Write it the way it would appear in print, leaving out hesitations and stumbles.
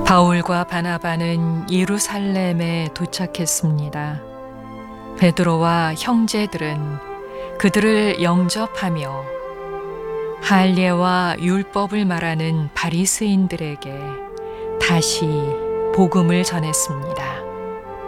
바울과 바나바는 예루살렘에 도착했습니다. 베드로와 형제들은 그들을 영접하며 할례와 율법을 말하는 바리새인들에게 다시 복음을 전했습니다.